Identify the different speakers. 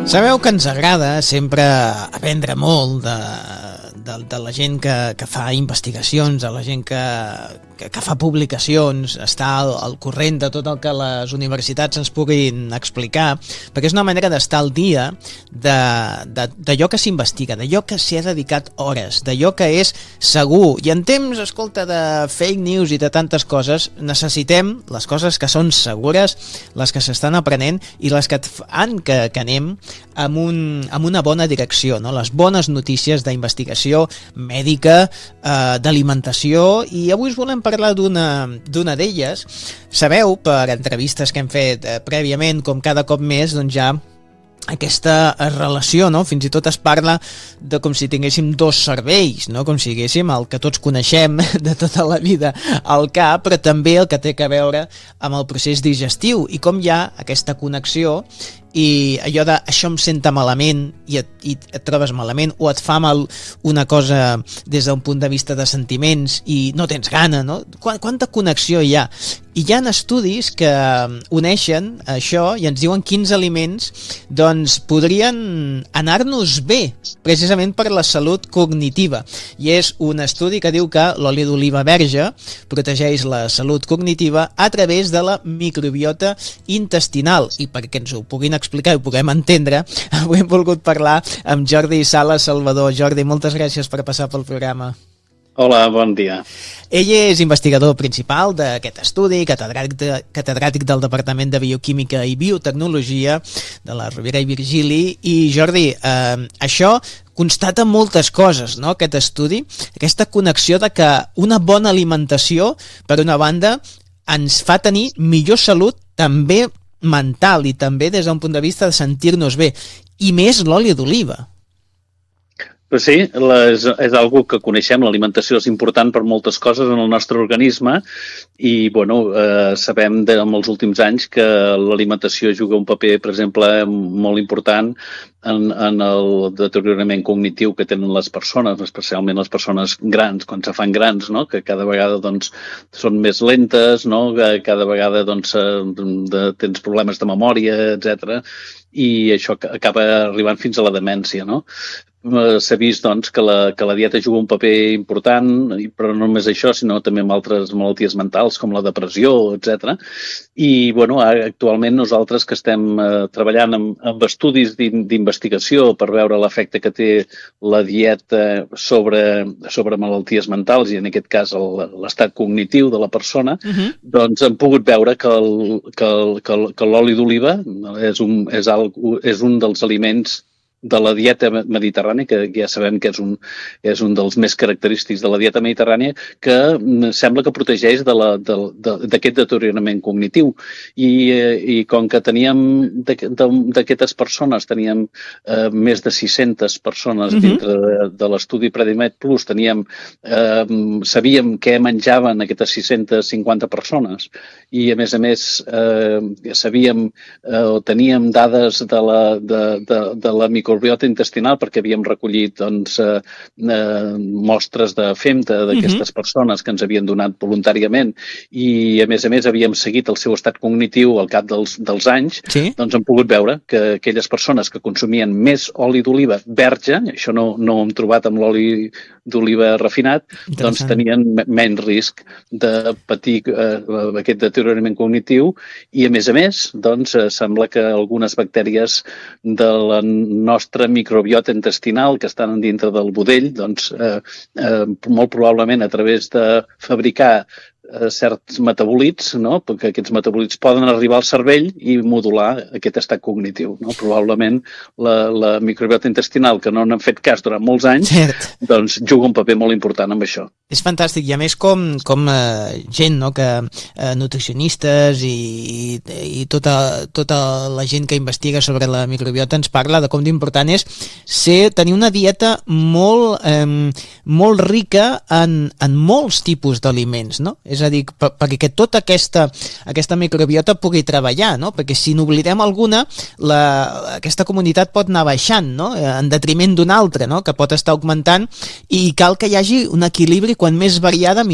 Speaker 1: Sabeu que ens agrada sempre aprendre molt de la gent que fa investigacions, de la gent que fa publicacions, està al corrent de tot el que les universitats ens puguin explicar, perquè és una manera d'estar al dia d'allò que s'investiga, d'allò que s'hi ha dedicat hores, d'allò que és segur. I en temps, escolta, de fake news i de tantes coses, necessitem les coses que són segures, les que s'estan aprenent i les que fan que anem amb una bona direcció, no? Les bones notícies d'investigació mèdica, d'alimentació, i avui us volem parlar d'una d'elles. Sabeu, per entrevistes que hem fet prèviament, com cada cop més, doncs ja aquesta relació, no? Fins i tot es parla de com si tinguéssim dos cervells, no? Com si tinguéssim el que tots coneixem de tota la vida al cap, però també el que té a veure amb el procés digestiu i com hi ha aquesta connexió i allò de això em senta malament i et trobes malament, o et fa mal una cosa des d'un punt de vista de sentiments i no tens gana, no? Quanta connexió hi ha? I hi ha estudis que uneixen això i ens diuen quins aliments doncs podrien anar-nos bé, precisament per la salut cognitiva. I és un estudi que diu que l'oli d'oliva verge protegeix la salut cognitiva a través de la microbiota intestinal. I perquè ens ho puguin explicar i ho puguem entendre, avui hem volgut parlar amb Jordi Sala Salvador. Jordi, moltes gràcies per passar pel programa.
Speaker 2: Hola, bon dia.
Speaker 1: Ell és investigador principal d'aquest estudi, catedràtic del Departament de Bioquímica i Biotecnologia de la Rovira i Virgili. I Jordi, això constata moltes coses, no?, aquest estudi, aquesta connexió de que una bona alimentació, per una banda, ens fa tenir millor salut, també mental i també des d'un punt de vista de sentir-nos bé, i més l'oli d'oliva.
Speaker 2: Però sí, és algo que coneixem, l'alimentació és important per moltes coses en el nostre organisme i, bueno, sabem en els últims anys que l'alimentació juga un paper, per exemple, molt important en el deteriorament cognitiu que tenen les persones, especialment les persones grans, quan se fan grans, no?, que cada vegada doncs, són més lentes, no?, que cada vegada doncs, tens problemes de memòria, etc. I això acaba arribant fins a la demència, no? S'ha vist doncs, que la dieta juga un paper important, però no només això, sinó també amb altres malalties mentals com la depressió, etc. I bueno, actualment nosaltres que estem treballant amb estudis d'investigació per veure l'efecte que té la dieta sobre malalties mentals i en aquest cas l'estat cognitiu de la persona, doncs hem pogut veure que l'oli d'oliva és un dels aliments de la dieta mediterrània, que ja sabem que és un dels més característics de la dieta mediterrània, que sembla que protegeix d'aquest deteriorament cognitiu. I com que teníem d'aquestes persones, teníem més de 600 persones dintre de l'estudi Predimed Plus, sabíem què menjaven aquestes 650 persones i, a més, sabíem o teníem dades de la microbiota intestinal perquè havíem recollit doncs, mostres de femta d'aquestes persones que ens havien donat voluntàriament i, a més, havíem seguit el seu estat cognitiu al cap dels anys, doncs hem pogut veure que aquelles persones que consumien més oli d'oliva verge, això no ho hem trobat amb l'oli d'oliva refinat, doncs tenien menys risc de patir aquest deteriorament cognitiu i, a més, doncs, sembla que algunes bactèries de la nostra microbiota intestinal que estan dintre del budell, doncs, molt probablement a través de fabricar certs metabòlits, no?, perquè aquests metabòlits poden arribar al cervell i modular aquest estat cognitiu, no? Probablement la microbiota intestinal, que no n'han fet cas durant molts anys, doncs juga un paper molt important amb això.
Speaker 1: És fantàstic, i a més com gent, no?, que nutricionistes i tota la gent que investiga sobre la microbiota ens parla de com d'important és tenir una dieta molt rica en molts tipus d'aliments, no? És a dir, perquè tota aquesta microbiota pugui treballar, no? Perquè si n'oblidem alguna, aquesta comunitat pot anar baixant, no?, en detriment d'una altra, no?, que pot estar augmentant, i cal que hi hagi un equilibri, quan més variada